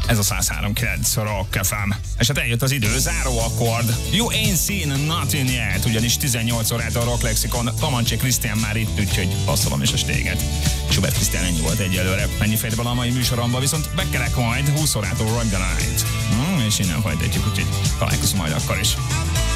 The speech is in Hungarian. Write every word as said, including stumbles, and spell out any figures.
Ez a száz három kilenc Rock ef em. És hát eljött az idő, záró akkord. You ain't seen nothing yet, ugyanis tizennyolc órát a Rock Lexikon. Tomancsi Krisztián már itt, úgyhogy passzolom is a stéget. Schubert Krisztián ennyi volt egyelőre. Ennyi fért bele a mai műsoromba, viszont bekelek majd húsz órától Rock the Night. Hmm, és innen folytatjuk, úgyhogy találkozunk majd akkor is.